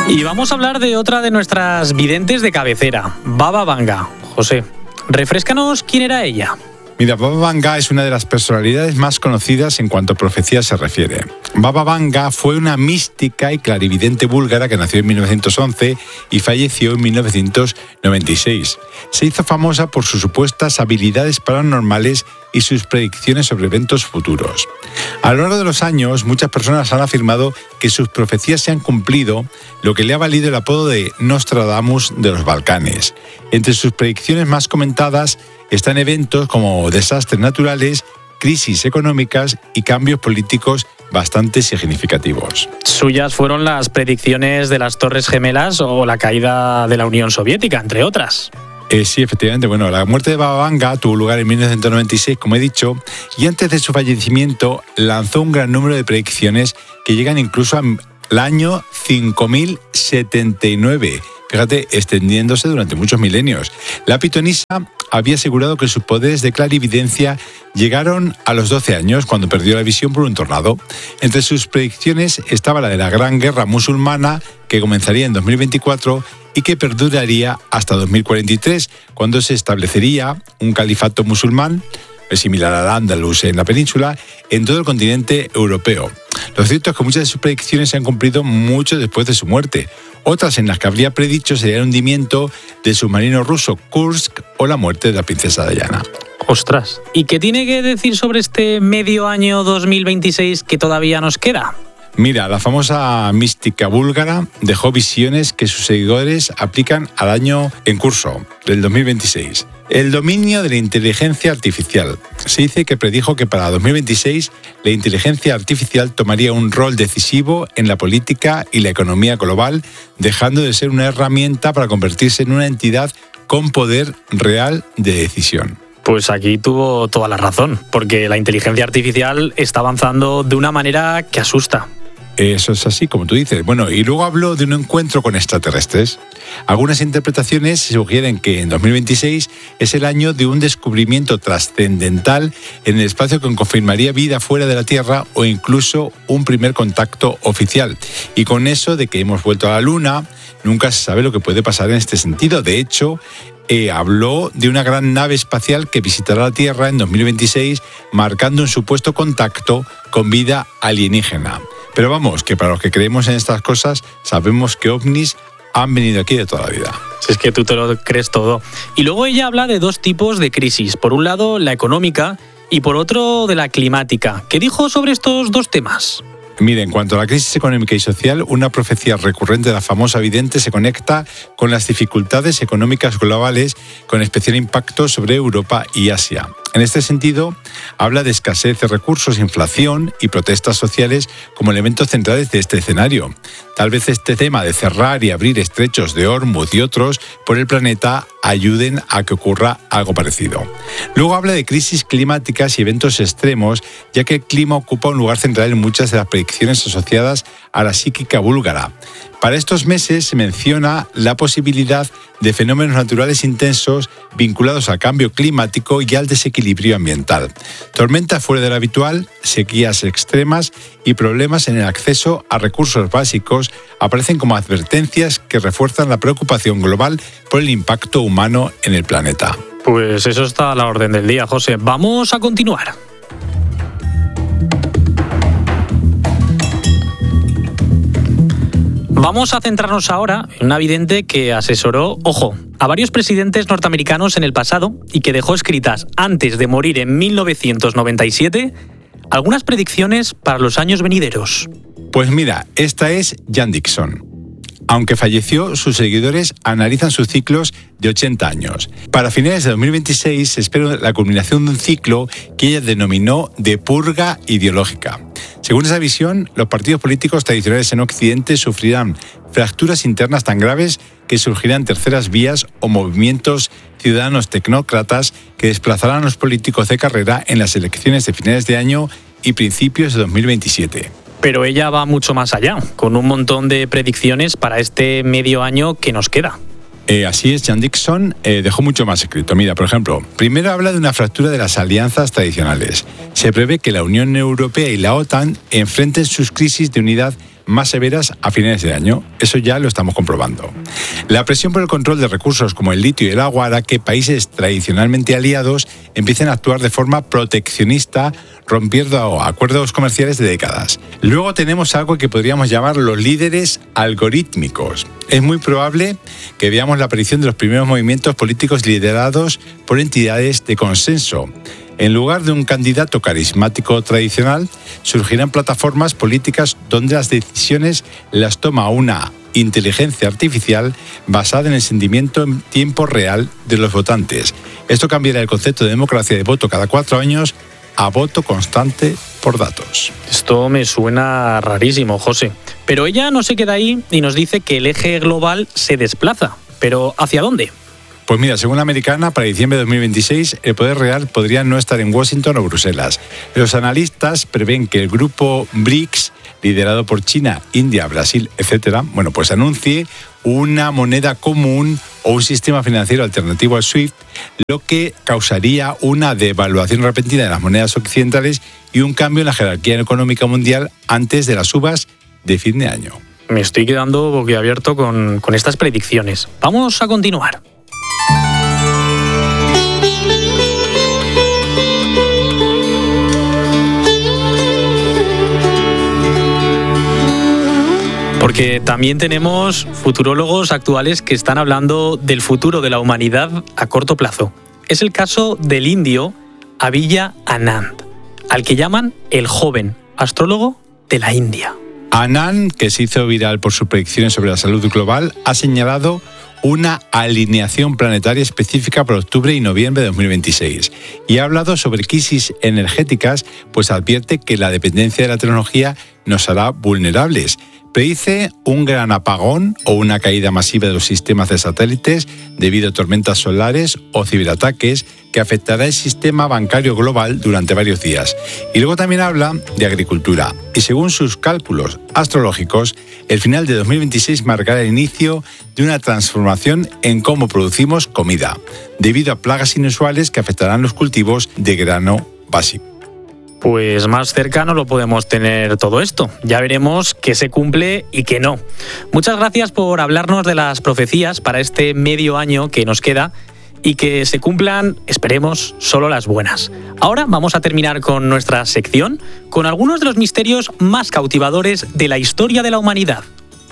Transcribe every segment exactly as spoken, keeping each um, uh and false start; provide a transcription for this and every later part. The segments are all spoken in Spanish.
Y vamos a hablar de otra de nuestras videntes de cabecera, Baba Vanga. José, refréscanos quién era ella. Mira, Baba Vanga es una de las personalidades más conocidas en cuanto a profecía se refiere. Baba Vanga fue una mística y clarividente búlgara que nació en mil novecientos once y falleció en mil novecientos noventa y seis. Se hizo famosa por sus supuestas habilidades paranormales y sus predicciones sobre eventos futuros. A lo largo de los años, muchas personas han afirmado que sus profecías se han cumplido, lo que le ha valido el apodo de Nostradamus de los Balcanes. Entre sus predicciones más comentadas están eventos como desastres naturales, crisis económicas y cambios políticos bastante significativos. Suyas fueron las predicciones de las Torres Gemelas o la caída de la Unión Soviética, entre otras. Eh, sí, efectivamente. Bueno, la muerte de Baba Vanga tuvo lugar en mil novecientos noventa y seis, como he dicho, y antes de su fallecimiento lanzó un gran número de predicciones que llegan incluso al año cinco mil setenta y nueve. Fíjate, extendiéndose durante muchos milenios. La pitonisa había asegurado que sus poderes de clarividencia llegaron a los doce años, cuando perdió la visión por un tornado. Entre sus predicciones estaba la de la Gran Guerra Musulmana, que comenzaría en dos mil veinticuatro y que perduraría hasta dos mil cuarenta y tres, cuando se establecería un califato musulmán, similar al Andalus en la península, en todo el continente europeo. Lo cierto es que muchas de sus predicciones se han cumplido mucho después de su muerte. Otras en las que habría predicho sería el hundimiento del submarino ruso Kursk o la muerte de la princesa Diana. Ostras, ¿y qué tiene que decir sobre este medio año dos mil veintiséis que todavía nos queda? Mira, la famosa mística búlgara dejó visiones que sus seguidores aplican al año en curso, del dos mil veintiséis. El dominio de la inteligencia artificial. Se dice que predijo que para dos mil veintiséis la inteligencia artificial tomaría un rol decisivo en la política y la economía global, dejando de ser una herramienta para convertirse en una entidad con poder real de decisión. Pues aquí tuvo toda la razón, porque la inteligencia artificial está avanzando de una manera que asusta. Eso es así, como tú dices. Bueno, y luego habló de un encuentro con extraterrestres. Algunas interpretaciones sugieren que en dos mil veintiséis es el año de un descubrimiento trascendental en el espacio que confirmaría vida fuera de la Tierra o incluso un primer contacto oficial. Y con eso de que hemos vuelto a la Luna, nunca se sabe lo que puede pasar en este sentido. De hecho, eh, habló de una gran nave espacial que visitará la Tierra en dos mil veintiséis, marcando un supuesto contacto con vida alienígena. Pero vamos, que para los que creemos en estas cosas, sabemos que ovnis han venido aquí de toda la vida. Si es que tú te lo crees todo. Y luego ella habla de dos tipos de crisis. Por un lado, la económica y por otro, de la climática. ¿Qué dijo sobre estos dos temas? Mire, en cuanto a la crisis económica y social, una profecía recurrente de la famosa vidente se conecta con las dificultades económicas globales, con especial impacto sobre Europa y Asia. En este sentido, habla de escasez de recursos, inflación y protestas sociales como elementos centrales de este escenario. Tal vez este tema de cerrar y abrir estrechos de Hormuz y otros por el planeta ayuden a que ocurra algo parecido. Luego habla de crisis climáticas y eventos extremos, ya que el clima ocupa un lugar central en muchas de las predicciones asociadas a la psíquica búlgara. Para estos meses se menciona la posibilidad de fenómenos naturales intensos vinculados al cambio climático y al desequilibrio ambiental. Tormentas fuera de lo habitual, sequías extremas y problemas en el acceso a recursos básicos aparecen como advertencias que refuerzan la preocupación global por el impacto humano en el planeta. Pues eso está a la orden del día, José. Vamos a continuar. Vamos a centrarnos ahora en una vidente que asesoró, ojo, a varios presidentes norteamericanos en el pasado y que dejó escritas antes de morir en mil novecientos noventa y siete algunas predicciones para los años venideros. Pues mira, esta es Jan Dixon. Aunque falleció, sus seguidores analizan sus ciclos de ochenta años. Para finales de dos mil veintiséis se espera la culminación de un ciclo que ella denominó de purga ideológica. Según esa visión, los partidos políticos tradicionales en Occidente sufrirán fracturas internas tan graves que surgirán terceras vías o movimientos ciudadanos tecnócratas que desplazarán a los políticos de carrera en las elecciones de finales de año y principios de dos mil veintisiete. Pero ella va mucho más allá, con un montón de predicciones para este medio año que nos queda. Eh, así es, Jan Dixon eh, dejó mucho más escrito. Mira, por ejemplo, primero habla de una fractura de las alianzas tradicionales. Se prevé que la Unión Europea y la OTAN enfrenten sus crisis de unidad más severas a finales de año. Eso ya lo estamos comprobando. La presión por el control de recursos como el litio y el agua hará que países tradicionalmente aliados empiecen a actuar de forma proteccionista, rompiendo acuerdos comerciales de décadas. Luego tenemos algo que podríamos llamar los líderes algorítmicos. Es muy probable que veamos la aparición de los primeros movimientos políticos liderados por entidades de consenso. En lugar de un candidato carismático tradicional, surgirán plataformas políticas donde las decisiones las toma una inteligencia artificial basada en el sentimiento en tiempo real de los votantes. Esto cambiará el concepto de democracia de voto cada cuatro años a voto constante por datos. Esto me suena rarísimo, José. Pero ella no se queda ahí y nos dice que el eje global se desplaza. ¿Pero hacia dónde? Pues mira, según la americana, para diciembre de dos mil veintiséis, el poder real podría no estar en Washington o Bruselas. Los analistas prevén que el grupo BRICS, liderado por China, India, Brasil, etcétera, bueno, pues anuncie una moneda común o un sistema financiero alternativo al SWIFT, lo que causaría una devaluación repentina de las monedas occidentales y un cambio en la jerarquía económica mundial antes de las uvas de fin de año. Me estoy quedando boquiabierto con, con estas predicciones. Vamos a continuar. Porque también tenemos futurólogos actuales que están hablando del futuro de la humanidad a corto plazo. Es el caso del indio Abhijit Anand, al que llaman el joven astrólogo de la India. Anand, que se hizo viral por sus predicciones sobre la salud global, ha señalado una alineación planetaria específica para octubre y noviembre de dos mil veintiséis. Y ha hablado sobre crisis energéticas, pues advierte que la dependencia de la tecnología nos hará vulnerables. Predice un gran apagón o una caída masiva de los sistemas de satélites debido a tormentas solares o ciberataques que afectará el sistema bancario global durante varios días. Y luego también habla de agricultura. Y según sus cálculos astrológicos, el final de dos mil veintiséis marcará el inicio de una transformación en cómo producimos comida, debido a plagas inusuales que afectarán los cultivos de grano básico. Pues más cercano lo podemos tener todo esto. Ya veremos qué se cumple y qué no. Muchas gracias por hablarnos de las profecías para este medio año que nos queda y que se cumplan, esperemos, solo las buenas. Ahora vamos a terminar con nuestra sección con algunos de los misterios más cautivadores de la historia de la humanidad.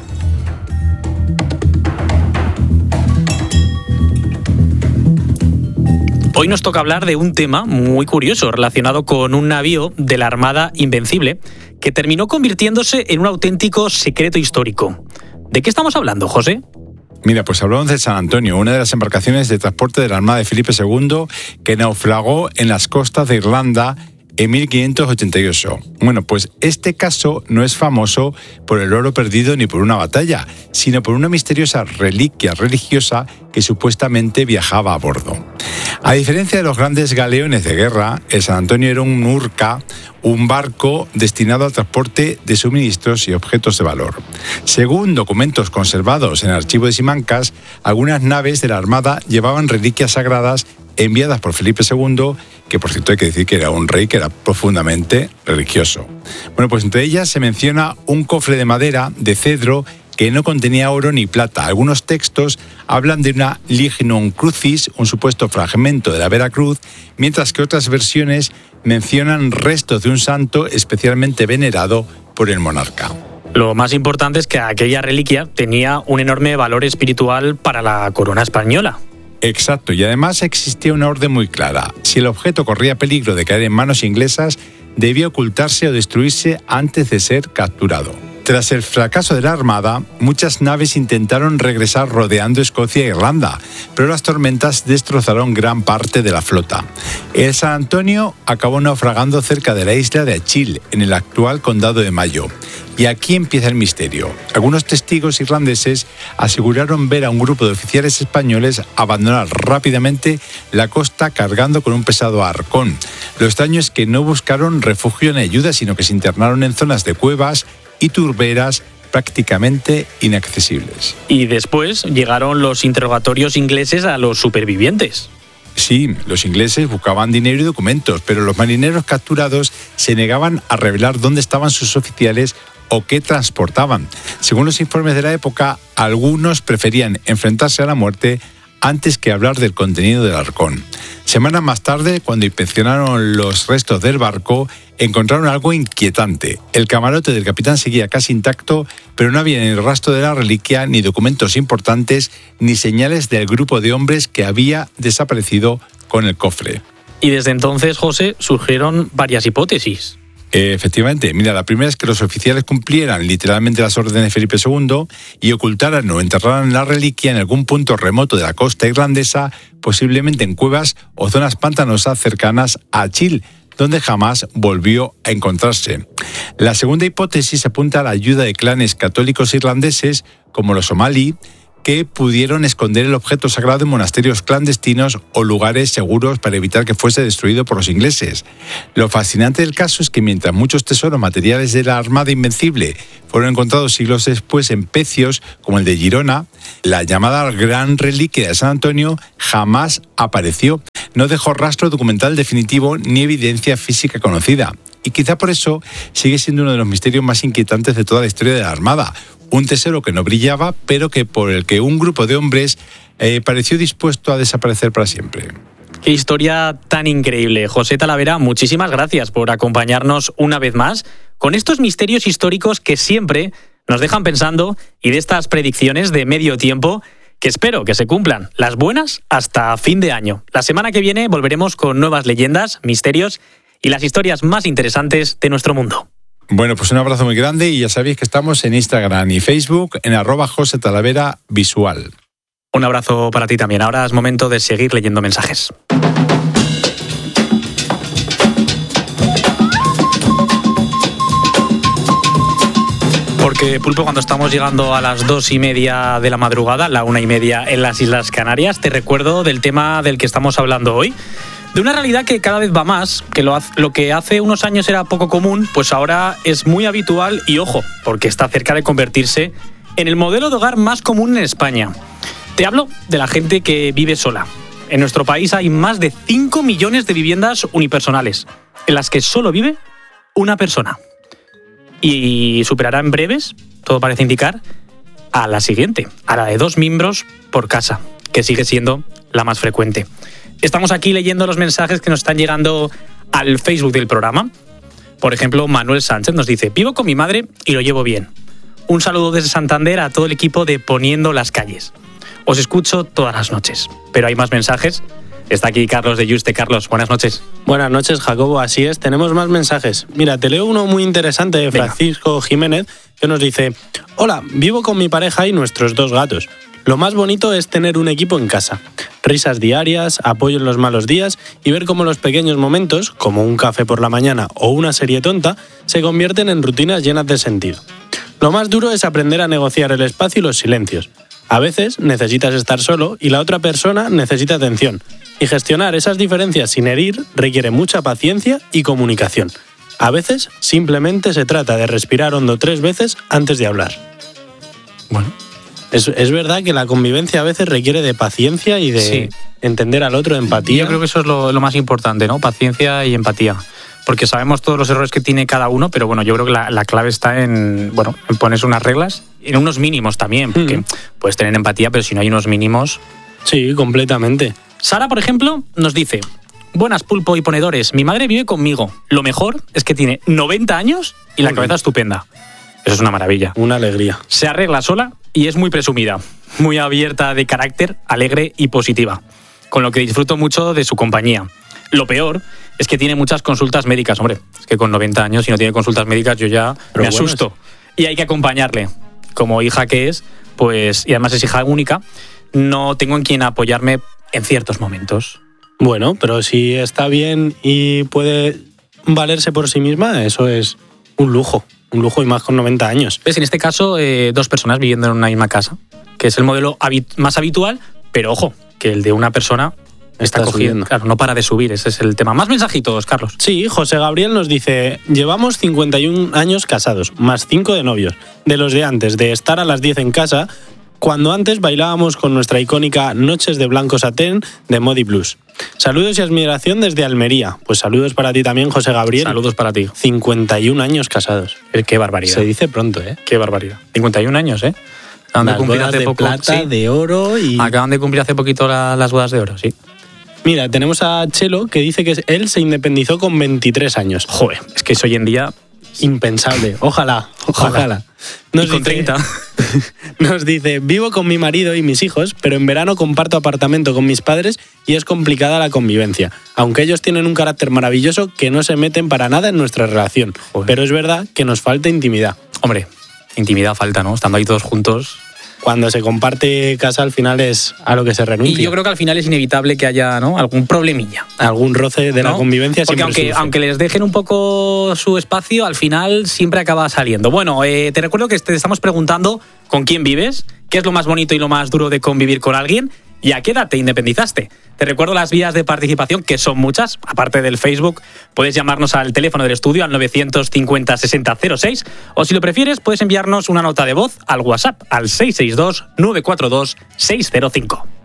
Hoy nos toca hablar de un tema muy curioso relacionado con un navío de la Armada Invencible que terminó convirtiéndose en un auténtico secreto histórico. ¿De qué estamos hablando, José? Mira, pues hablamos de San Antonio, una de las embarcaciones de transporte de la Armada de Felipe segundo que naufragó en las costas de Irlanda en mil quinientos ochenta y ocho. Bueno, pues este caso no es famoso por el oro perdido ni por una batalla, sino por una misteriosa reliquia religiosa que supuestamente viajaba a bordo. A diferencia de los grandes galeones de guerra, el San Antonio era un urca, un barco destinado al transporte de suministros y objetos de valor. Según documentos conservados en el archivo de Simancas, algunas naves de la Armada llevaban reliquias sagradas enviadas por Felipe segundo, que por cierto hay que decir que era un rey que era profundamente religioso. Bueno, pues entre ellas se menciona un cofre de madera de cedro que no contenía oro ni plata. Algunos textos hablan de una Lignum Crucis, un supuesto fragmento de la Vera Cruz, mientras que otras versiones mencionan restos de un santo especialmente venerado por el monarca. Lo más importante es que aquella reliquia tenía un enorme valor espiritual para la corona española. Exacto, y además existía una orden muy clara. Si el objeto corría peligro de caer en manos inglesas, debía ocultarse o destruirse antes de ser capturado. Tras el fracaso de la Armada, muchas naves intentaron regresar rodeando Escocia e Irlanda, pero las tormentas destrozaron gran parte de la flota. El San Antonio acabó naufragando cerca de la isla de Achil, en el actual condado de Mayo. Y aquí empieza el misterio. Algunos testigos irlandeses aseguraron ver a un grupo de oficiales españoles abandonar rápidamente la costa cargando con un pesado arcón. Lo extraño es que no buscaron refugio ni ayuda, sino que se internaron en zonas de cuevas y turberas prácticamente inaccesibles. Y después llegaron los interrogatorios ingleses a los supervivientes. Sí, los ingleses buscaban dinero y documentos, pero los marineros capturados se negaban a revelar dónde estaban sus oficiales o qué transportaban. Según los informes de la época, algunos preferían enfrentarse a la muerte antes que hablar del contenido del arcón. Semanas más tarde, cuando inspeccionaron los restos del barco, encontraron algo inquietante. El camarote del capitán seguía casi intacto, pero no había ni el rastro de la reliquia, ni documentos importantes, ni señales del grupo de hombres que había desaparecido con el cofre. Y desde entonces, José, surgieron varias hipótesis. Efectivamente, mira, la primera es que los oficiales cumplieran literalmente las órdenes de Felipe segundo y ocultaran o enterraran la reliquia en algún punto remoto de la costa irlandesa, posiblemente en cuevas o zonas pantanosas cercanas a Chile, donde jamás volvió a encontrarse. La segunda hipótesis apunta a la ayuda de clanes católicos irlandeses, como los somalí, que pudieron esconder el objeto sagrado en monasterios clandestinos o lugares seguros para evitar que fuese destruido por los ingleses. Lo fascinante del caso es que mientras muchos tesoros materiales de la Armada Invencible fueron encontrados siglos después en pecios como el de Girona, la llamada Gran Reliquia de San Antonio jamás apareció. No dejó rastro documental definitivo ni evidencia física conocida. Y quizá por eso sigue siendo uno de los misterios más inquietantes de toda la historia de la Armada. Un tesoro que no brillaba, pero que por el que un grupo de hombres eh, pareció dispuesto a desaparecer para siempre. Qué historia tan increíble. José Talavera, muchísimas gracias por acompañarnos una vez más con estos misterios históricos que siempre nos dejan pensando y de estas predicciones de medio tiempo que espero que se cumplan, las buenas hasta fin de año. La semana que viene volveremos con nuevas leyendas, misterios y las historias más interesantes de nuestro mundo. Bueno, pues un abrazo muy grande y ya sabéis que estamos en Instagram y Facebook en arroba José Talavera Visual. Un abrazo para ti también. Ahora es momento de seguir leyendo mensajes. Porque, Pulpo, cuando estamos llegando a las dos y media de la madrugada, la una y media en las Islas Canarias, te recuerdo del tema del que estamos hablando hoy. De una realidad que cada vez va más, que lo, lo que hace unos años era poco común, pues ahora es muy habitual y, ojo, porque está cerca de convertirse en el modelo de hogar más común en España. Te hablo de la gente que vive sola. En nuestro país hay más de cinco millones de viviendas unipersonales, en las que solo vive una persona. Y superará en breves, todo parece indicar, a la siguiente, a la de dos miembros por casa, que sigue siendo la más frecuente. Estamos aquí leyendo los mensajes que nos están llegando al Facebook del programa. Por ejemplo, Manuel Sánchez nos dice: vivo con mi madre y lo llevo bien. Un saludo desde Santander a todo el equipo de Poniendo las Calles. Os escucho todas las noches. Pero hay más mensajes. Está aquí Carlos de Yuste. Carlos, buenas noches. Buenas noches, Jacobo. Así es, tenemos más mensajes. Mira, te leo uno muy interesante de Francisco Venga. Jiménez, que nos dice: hola, vivo con mi pareja y nuestros dos gatos. Lo más bonito es tener un equipo en casa. Risas diarias, apoyo en los malos días y ver cómo los pequeños momentos, como un café por la mañana o una serie tonta, se convierten en rutinas llenas de sentido. Lo más duro es aprender a negociar el espacio y los silencios. A veces necesitas estar solo y la otra persona necesita atención. Y gestionar esas diferencias sin herir requiere mucha paciencia y comunicación. A veces simplemente se trata de respirar hondo tres veces antes de hablar. Bueno... Es, es verdad que la convivencia a veces requiere de paciencia y de sí. entender al otro, empatía. Yo creo que eso es lo, lo más importante, ¿no? Paciencia y empatía. Porque sabemos todos los errores que tiene cada uno, pero bueno, yo creo que la, la clave está en, bueno, en ponerse unas reglas, en unos mínimos también, porque mm. puedes tener empatía, pero si no hay unos mínimos... Sí, completamente. Sara, por ejemplo, nos dice: buenas, Pulpo y ponedores, mi madre vive conmigo. Lo mejor es que tiene noventa años y la cabeza estupenda. Eso es una maravilla. Una alegría. Se arregla sola y es muy presumida, muy abierta de carácter, alegre y positiva, con lo que disfruto mucho de su compañía. Lo peor es que tiene muchas consultas médicas. Hombre, es que con noventa años, si no tiene consultas médicas, yo ya Pero me asusto. Bueno, es... Y hay que acompañarle. Como hija que es, pues, y además es hija única, no tengo en quien apoyarme en ciertos momentos. Bueno, pero si está bien y puede valerse por sí misma, eso es un lujo. Un lujo y más con noventa años. ¿Ves? En este caso, eh, dos personas viviendo en una misma casa, que es el modelo habit- más habitual, pero ojo, que el de una persona está, está cogiendo. Claro, no para de subir, ese es el tema. Más mensajitos, Carlos. Sí, José Gabriel nos dice: llevamos cincuenta y un años casados, más cinco de novios. De los de antes, de estar a las diez en casa, cuando antes bailábamos con nuestra icónica Noches de Blanco Satén de Modi Blues. Saludos y admiración desde Almería. Pues saludos para ti también, José Gabriel. Saludos para ti. cincuenta y un años casados. Qué barbaridad. Se dice pronto, ¿eh? Qué barbaridad. cincuenta y un años, ¿eh? Acaban Las de cumplir bodas hace de poco. plata, sí. de oro y... Acaban de cumplir hace poquito la, las bodas de oro, sí. Mira, tenemos a Chelo que dice que él se independizó con veintitrés años. Joder, es que eso hoy en día... Impensable. Ojalá, ojalá. ojalá. Nos y con dice, treinta. Nos dice, vivo con mi marido y mis hijos, pero en verano comparto apartamento con mis padres y es complicada la convivencia. Aunque ellos tienen un carácter maravilloso que no se meten para nada en nuestra relación. Joder. Pero es verdad que nos falta intimidad. Hombre, intimidad falta, ¿no? Estando ahí todos juntos... Cuando se comparte casa al final es a lo que se renuncia. Y yo creo que al final es inevitable que haya, ¿no?, algún problemilla. Algún roce de ¿no? la convivencia. Porque aunque, surge. aunque les dejen un poco su espacio, al final siempre acaba saliendo. Bueno, eh, te recuerdo que te estamos preguntando con quién vives, qué es lo más bonito y lo más duro de convivir con alguien y a qué edad te independizaste. Te recuerdo las vías de participación, que son muchas. Aparte del Facebook, puedes llamarnos al teléfono del estudio al novecientos cincuenta sesenta cero seis o si lo prefieres puedes enviarnos una nota de voz al WhatsApp al seis seis dos nueve cuatro dos seis cero cinco.